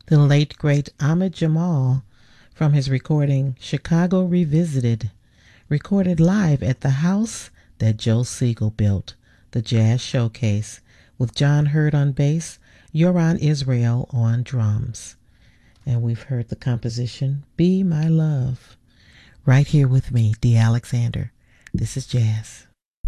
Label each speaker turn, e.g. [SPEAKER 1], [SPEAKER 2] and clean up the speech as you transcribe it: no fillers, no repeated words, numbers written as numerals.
[SPEAKER 1] The late great Ahmad Jamal from his recording Chicago Revisited, recorded live at the house that Joe Siegel built, the Jazz Showcase, with John Hurt on bass, Yoran Israel on drums. And we've heard the composition Be My Love. Right here with me, Dee Alexander. This is Jazz.